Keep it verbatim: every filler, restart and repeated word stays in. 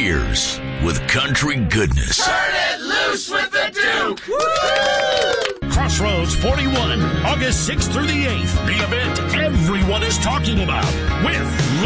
years with country goodness. Turn it loose with the Duke! Woo! Crossroads forty-one, August sixth through the eighth. The event everyone is talking about with